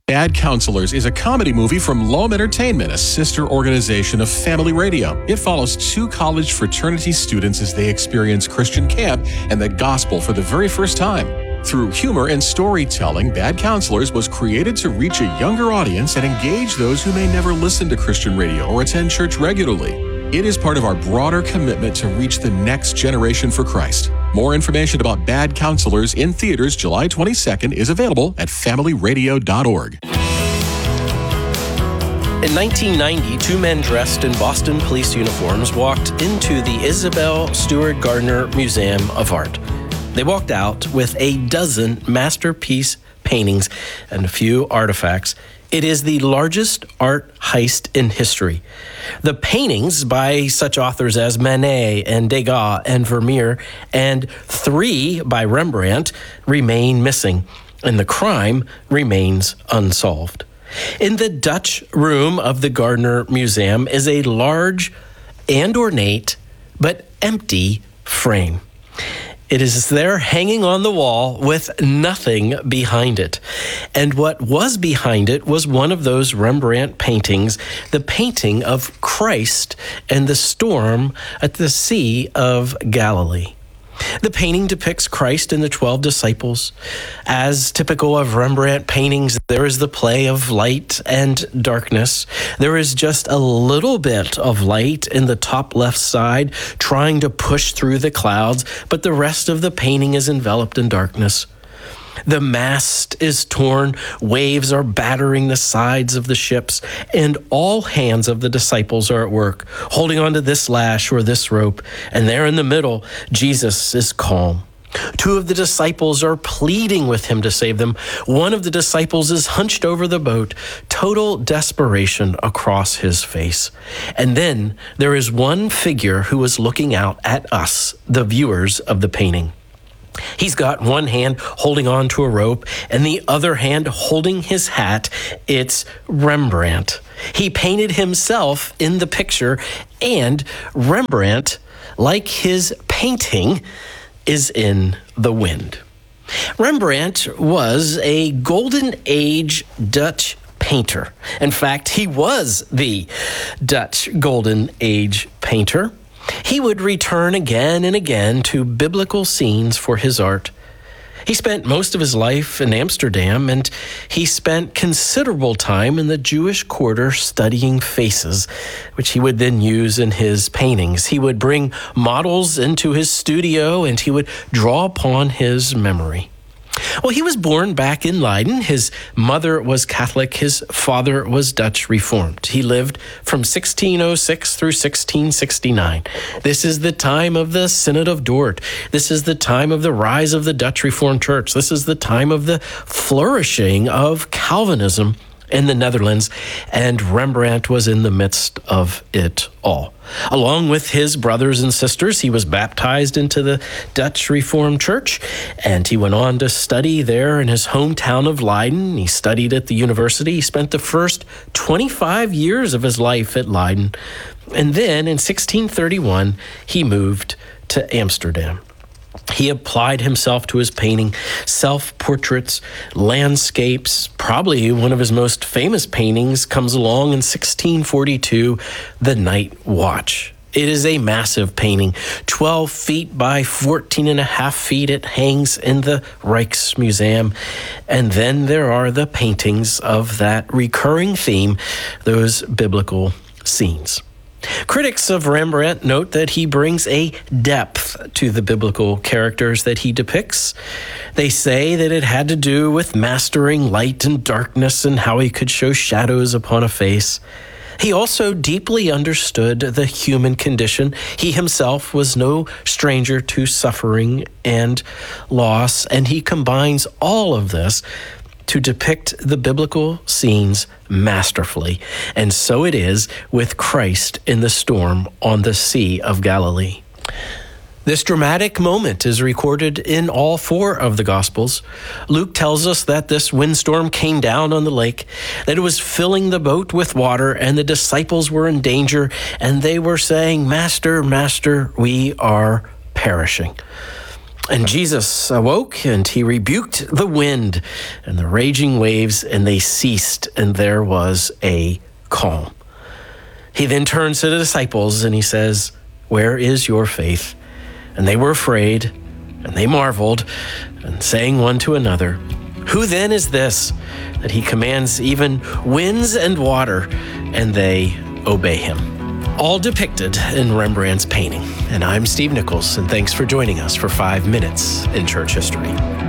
Bad Counselors is a comedy movie from Loam Entertainment, a sister organization of Family Radio. It follows two college fraternity students as they experience Christian camp and the gospel for the very first time. Through humor and storytelling, Bad Counselors was created to reach a younger audience and engage those who may never listen to Christian radio or attend church regularly. It is part of our broader commitment to reach the next generation for Christ. More information about Bad Counselors in theaters July 22nd is available at familyradio.org. In 1990, two men dressed in Boston police uniforms walked into the Isabel Stewart Gardner Museum of Art. They walked out with a dozen masterpiece paintings and a few artifacts. It is the largest art heist in history. The paintings by such authors as Manet and Degas and Vermeer and 3 by Rembrandt remain missing, and the crime remains unsolved. In the Dutch room of the Gardner Museum is a large and ornate but empty frame. It is there hanging on the wall with nothing behind it. And what was behind it was one of those Rembrandt paintings, the painting of Christ and the storm at the Sea of Galilee. The painting depicts Christ and the 12 disciples. As typical of Rembrandt paintings, there is the play of light and darkness. There is just a little bit of light in the top left side, trying to push through the clouds, but the rest of the painting is enveloped in darkness. The mast is torn, waves are battering the sides of the ships, and all hands of the disciples are at work, holding onto this lash or this rope, and there in the middle, Jesus is calm. 2 of the disciples are pleading with him to save them. One of the disciples is hunched over the boat, total desperation across his face. And then there is one figure who is looking out at us, the viewers of the painting. He's got one hand holding on to a rope and the other hand holding his hat. It's Rembrandt. He painted himself in the picture, and Rembrandt, like his painting, is in the wind. Rembrandt was a Golden Age Dutch painter. In fact, he was the Dutch Golden Age painter. He would return again and again to biblical scenes for his art. He spent most of his life in Amsterdam, and he spent considerable time in the Jewish quarter studying faces, which he would then use in his paintings. He would bring models into his studio, and he would draw upon his memory. Well, he was born back in Leiden. His mother was Catholic. His father was Dutch Reformed. He lived from 1606 through 1669. This is the time of the Synod of Dort. This is the time of the rise of the Dutch Reformed Church. This is the time of the flourishing of Calvinism in the Netherlands, and Rembrandt was in the midst of it all. Along with his brothers and sisters, he was baptized into the Dutch Reformed Church, and he went on to study there in his hometown of Leiden. He studied at the university. He spent the first 25 years of his life at Leiden, and then in 1631, he moved to Amsterdam. He applied himself to his painting, self-portraits, landscapes. Probably one of his most famous paintings comes along in 1642, The Night Watch. It is a massive painting, 12 feet by 14 and a half feet. It hangs in the Rijksmuseum. And then there are the paintings of that recurring theme, those biblical scenes. Critics of Rembrandt note that he brings a depth to the biblical characters that he depicts. They say that it had to do with mastering light and darkness and how he could show shadows upon a face. He also deeply understood the human condition. He himself was no stranger to suffering and loss, and he combines all of this to depict the biblical scenes masterfully. And so it is with Christ in the storm on the Sea of Galilee. This dramatic moment is recorded in all 4 of the Gospels. Luke tells us that this windstorm came down on the lake, that it was filling the boat with water, and the disciples were in danger, and they were saying, "Master, Master, we are perishing." And Jesus awoke, and he rebuked the wind and the raging waves, and they ceased, and there was a calm. He then turns to the disciples, and he says, "Where is your faith?" And they were afraid, and they marveled, and saying one to another, "Who then is this, that he commands even winds and water, and they obey him?" All depicted in Rembrandt's painting. And I'm Steve Nichols, and thanks for joining us for 5 Minutes in Church History.